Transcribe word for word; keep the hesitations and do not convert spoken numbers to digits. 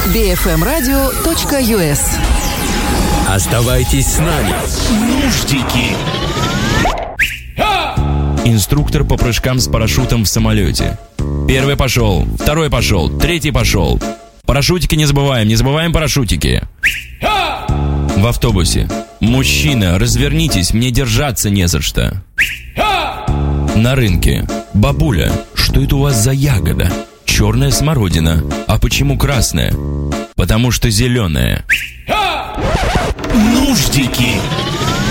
би эф эм радио точка ю эс. Оставайтесь с нами. Нуждики. Инструктор по прыжкам с парашютом в самолете. Первый пошел, второй пошел, третий пошел. Парашютики не забываем, не забываем парашютики. В автобусе. Мужчина, развернитесь, мне держаться не за что. На рынке. Бабуля, что это у вас за ягода? Черная смородина. А почему красная? Потому что зеленая. Нуждики.